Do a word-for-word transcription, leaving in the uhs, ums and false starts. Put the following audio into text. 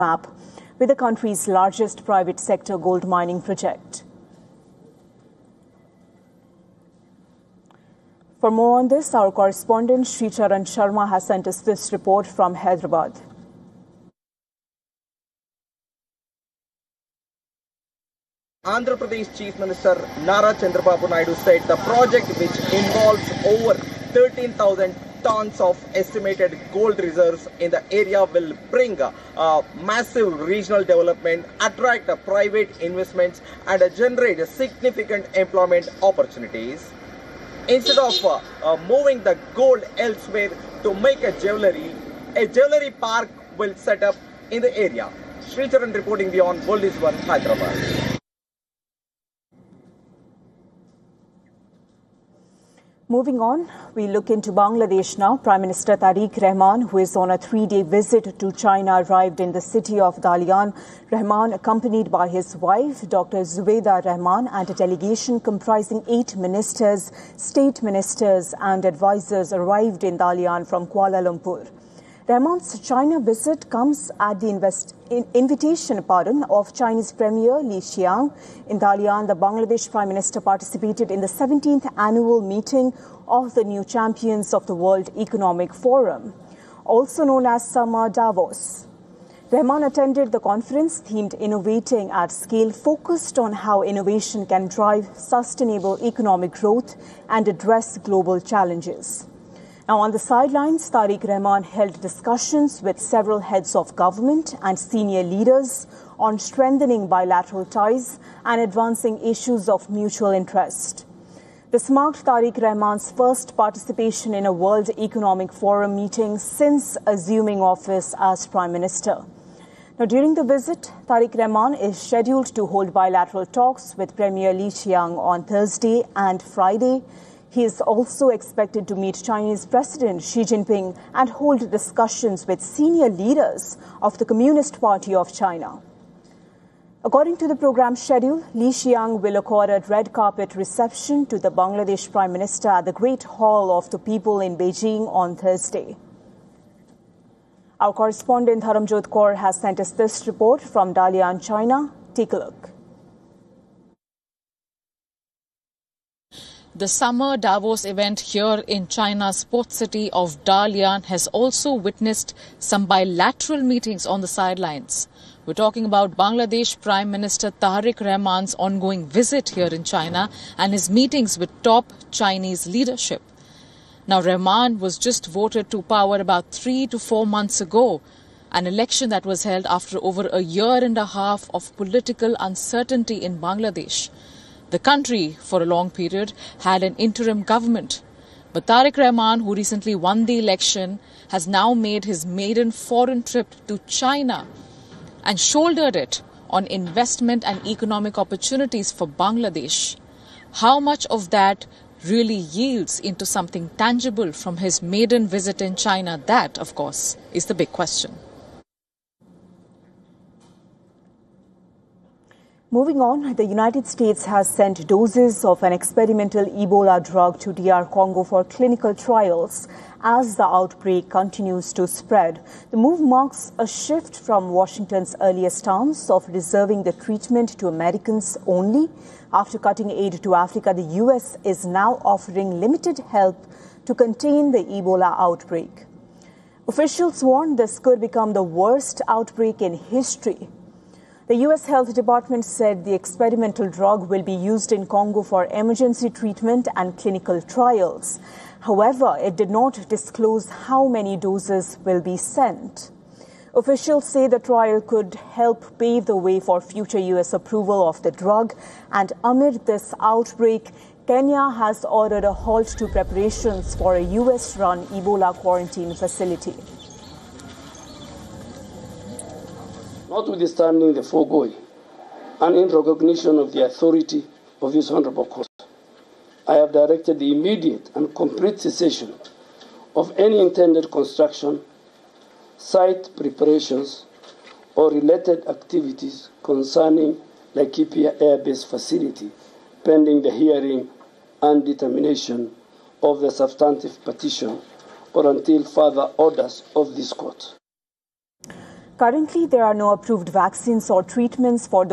map with the country's largest private sector gold mining project. For more on this, our correspondent Sricharan Sharma has sent us this report from Hyderabad. Andhra Pradesh Chief Minister Nara Chandrababu Naidu said the project, which involves over thirteen thousand tons of estimated gold reserves in the area, will bring uh, massive regional development, attract uh, private investments and uh, generate significant employment opportunities. Instead of uh, uh, moving the gold elsewhere to make a jewellery, a jewellery park will set up in the area. Sricharan reporting beyond World is One, Hyderabad. Moving on, we look into Bangladesh now. Prime Minister Tariq Rahman, who is on a three-day visit to China, arrived in the city of Dalian. Rahman, accompanied by his wife, Doctor Zubaida Rahman, and a delegation comprising eight ministers, state ministers and advisors arrived in Dalian from Kuala Lumpur. Rahman's China visit comes at the invest in invitation pardon, of Chinese Premier Li Qiang. In Dalian, the Bangladesh Prime Minister participated in the seventeenth annual meeting of the new champions of the World Economic Forum, also known as Summer Davos. Rahman attended the conference themed Innovating at Scale, focused on how innovation can drive sustainable economic growth and address global challenges. Now, on the sidelines, Tariq Rahman held discussions with several heads of government and senior leaders on strengthening bilateral ties and advancing issues of mutual interest. This marked Tariq Rahman's first participation in a World Economic Forum meeting since assuming office as Prime Minister. Now, during the visit, Tariq Rahman is scheduled to hold bilateral talks with Premier Li Qiang on Thursday and Friday. He is also expected to meet Chinese President Xi Jinping and hold discussions with senior leaders of the Communist Party of China. According to the program schedule, Li Qiang will accord a red carpet reception to the Bangladesh Prime Minister at the Great Hall of the People in Beijing on Thursday. Our correspondent Dharamjot Kaur has sent us this report from Dalian, China. Take a look. The Summer Davos event here in China's port city of Dalian has also witnessed some bilateral meetings on the sidelines. We're talking about Bangladesh Prime Minister Tariq Rahman's ongoing visit here in China and his meetings with top Chinese leadership. Now, Rahman was just voted to power about three to four months ago, an election that was held after over a year and a half of political uncertainty in Bangladesh. The country, for a long period, had an interim government. But Tariq Rahman, who recently won the election, has now made his maiden foreign trip to China and shouldered it on investment and economic opportunities for Bangladesh. How much of that really yields into something tangible from his maiden visit in China? That, of course, is the big question. Moving on, the United States has sent doses of an experimental Ebola drug to D R Congo for clinical trials as the outbreak continues to spread. The move marks a shift from Washington's earlier stance of reserving the treatment to Americans only. After cutting aid to Africa, the U S is now offering limited help to contain the Ebola outbreak. Officials warn this could become the worst outbreak in history. The U S Health Department said the experimental drug will be used in Congo for emergency treatment and clinical trials. However, it did not disclose how many doses will be sent. Officials say the trial could help pave the way for future U S approval of the drug. And amid this outbreak, Kenya has ordered a halt to preparations for a U S-run Ebola quarantine facility. Notwithstanding the foregoing, and in recognition of the authority of this Honourable Court, I have directed the immediate and complete cessation of any intended construction, site preparations, or related activities concerning Laikipia Air Base facility, pending the hearing and determination of the substantive petition, or until further orders of this Court. Currently, there are no approved vaccines or treatments for